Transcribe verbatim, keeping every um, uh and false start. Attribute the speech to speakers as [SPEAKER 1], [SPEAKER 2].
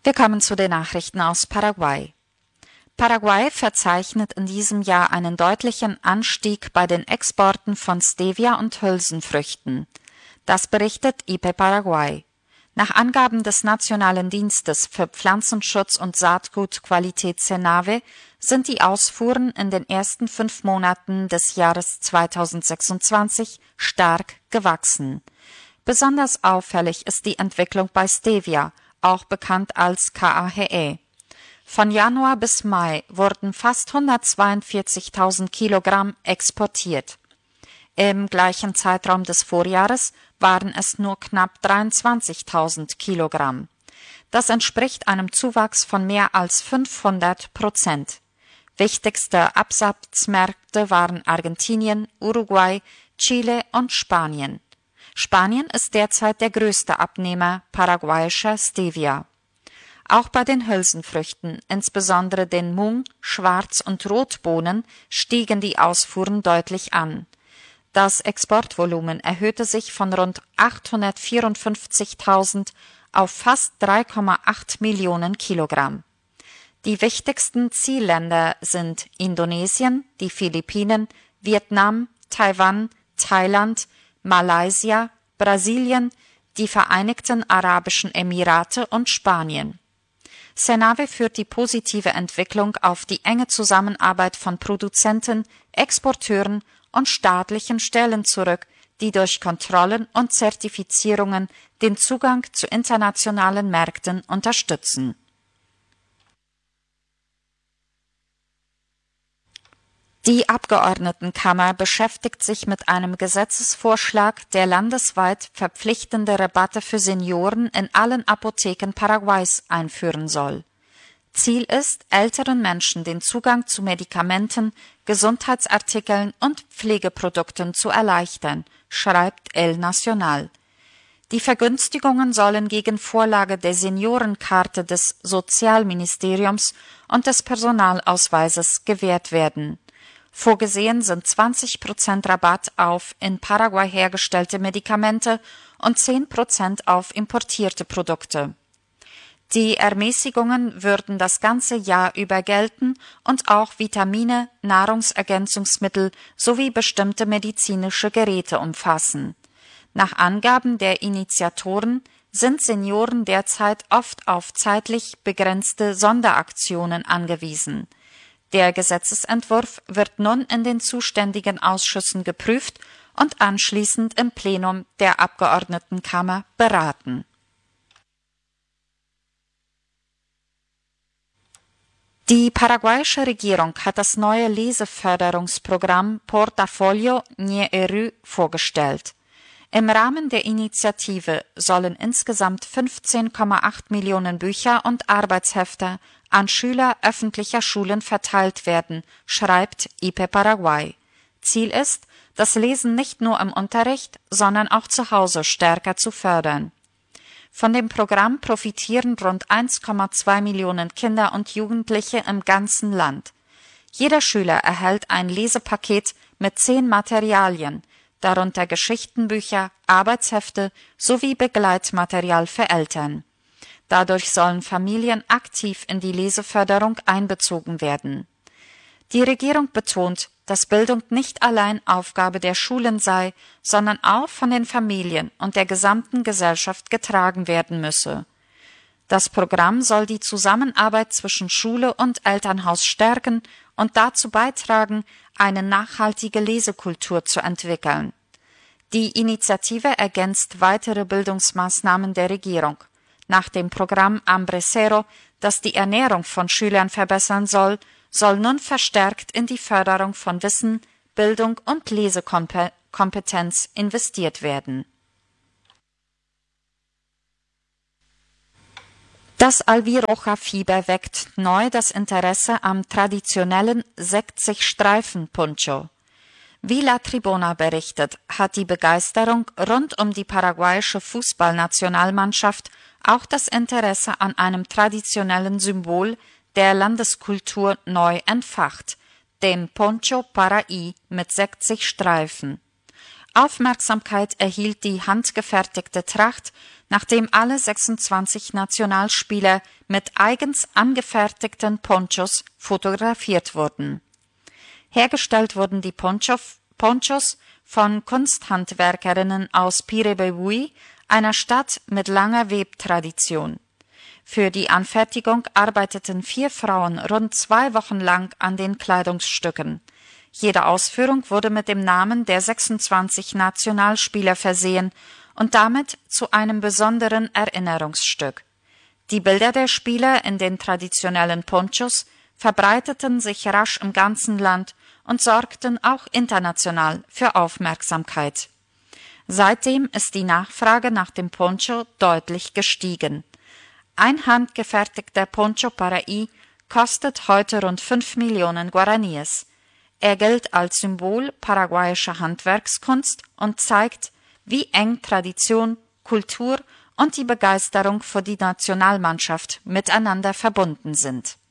[SPEAKER 1] Wir kommen zu den Nachrichten aus Paraguay. Paraguay verzeichnet in diesem Jahr einen deutlichen Anstieg bei den Exporten von Stevia und Hülsenfrüchten. Das berichtet I P Paraguay. Nach Angaben des Nationalen Dienstes für Pflanzenschutz und Saatgutqualität Senave sind die Ausfuhren in den ersten fünf Monaten des Jahres zweitausendsechsundzwanzig stark gewachsen. Besonders auffällig ist die Entwicklung bei Stevia, auch bekannt als K A H E. Von Januar bis Mai wurden fast hundertzweiundvierzigtausend Kilogramm exportiert. Im gleichen Zeitraum des Vorjahres waren es nur knapp dreiundzwanzigtausend Kilogramm. Das entspricht einem Zuwachs von mehr als fünfhundert Prozent. Wichtigste Absatzmärkte waren Argentinien, Uruguay, Chile und Spanien. Spanien ist derzeit der größte Abnehmer paraguayischer Stevia. Auch bei den Hülsenfrüchten, insbesondere den Mung-, Schwarz- und Rotbohnen, stiegen die Ausfuhren deutlich an. Das Exportvolumen erhöhte sich von rund achthundertvierundfünfzigtausend auf fast drei Komma acht Millionen Kilogramm. Die wichtigsten Zielländer sind Indonesien, die Philippinen, Vietnam, Taiwan, Thailand, Malaysia, Brasilien, die Vereinigten Arabischen Emirate und Spanien. Senave führt die positive Entwicklung auf die enge Zusammenarbeit von Produzenten, Exporteuren und staatlichen Stellen zurück, die durch Kontrollen und Zertifizierungen den Zugang zu internationalen Märkten unterstützen. Die Abgeordnetenkammer beschäftigt sich mit einem Gesetzesvorschlag, der landesweit verpflichtende Rabatte für Senioren in allen Apotheken Paraguays einführen soll. Ziel ist, älteren Menschen den Zugang zu Medikamenten, Gesundheitsartikeln und Pflegeprodukten zu erleichtern, schreibt El Nacional. Die Vergünstigungen sollen gegen Vorlage der Seniorenkarte des Sozialministeriums und des Personalausweises gewährt werden. Vorgesehen sind zwanzig Prozent Rabatt auf in Paraguay hergestellte Medikamente und zehn Prozent auf importierte Produkte. Die Ermäßigungen würden das ganze Jahr über gelten und auch Vitamine, Nahrungsergänzungsmittel sowie bestimmte medizinische Geräte umfassen. Nach Angaben der Initiatoren sind Senioren derzeit oft auf zeitlich begrenzte Sonderaktionen angewiesen. Der Gesetzesentwurf wird nun in den zuständigen Ausschüssen geprüft und anschließend im Plenum der Abgeordnetenkammer beraten. Die paraguayische Regierung hat das neue Leseförderungsprogramm Portafolio Ñeerü vorgestellt. Im Rahmen der Initiative sollen insgesamt fünfzehn Komma acht Millionen Bücher und Arbeitshefte an Schüler öffentlicher Schulen verteilt werden, schreibt I P Paraguay. Ziel ist, das Lesen nicht nur im Unterricht, sondern auch zu Hause stärker zu fördern. Von dem Programm profitieren rund eins Komma zwei Millionen Kinder und Jugendliche im ganzen Land. Jeder Schüler erhält ein Lesepaket mit zehn Materialien, darunter Geschichtenbücher, Arbeitshefte sowie Begleitmaterial für Eltern. Dadurch sollen Familien aktiv in die Leseförderung einbezogen werden. Die Regierung betont, dass Bildung nicht allein Aufgabe der Schulen sei, sondern auch von den Familien und der gesamten Gesellschaft getragen werden müsse. Das Programm soll die Zusammenarbeit zwischen Schule und Elternhaus stärken und dazu beitragen, eine nachhaltige Lesekultur zu entwickeln. Die Initiative ergänzt weitere Bildungsmaßnahmen der Regierung. Nach dem Programm Hambre Cero, das die Ernährung von Schülern verbessern soll, soll nun verstärkt in die Förderung von Wissen, Bildung und Lesekompetenz investiert werden. Das Albiroja-Fieber weckt neu das Interesse am traditionellen sechzig-Streifen-Poncho. Wie La Tribuna berichtet, hat die Begeisterung rund um die paraguayische Fußballnationalmannschaft auch das Interesse an einem traditionellen Symbol der Landeskultur neu entfacht, dem Poncho Paraí mit sechzig Streifen. Aufmerksamkeit erhielt die handgefertigte Tracht, nachdem alle sechsundzwanzig Nationalspieler mit eigens angefertigten Ponchos fotografiert wurden. Hergestellt wurden die Ponchos, Ponchos von Kunsthandwerkerinnen aus Pirebebui, einer Stadt mit langer Webtradition. Für die Anfertigung arbeiteten vier Frauen rund zwei Wochen lang an den Kleidungsstücken. Jede Ausführung wurde mit dem Namen der sechsundzwanzig Nationalspieler versehen und damit zu einem besonderen Erinnerungsstück. Die Bilder der Spieler in den traditionellen Ponchos verbreiteten sich rasch im ganzen Land und sorgten auch international für Aufmerksamkeit. Seitdem ist die Nachfrage nach dem Poncho deutlich gestiegen. Ein handgefertigter Poncho Paraí kostet heute rund fünf Millionen Guaraníes. Er gilt als Symbol paraguayischer Handwerkskunst und zeigt, wie eng Tradition, Kultur und die Begeisterung für die Nationalmannschaft miteinander verbunden sind.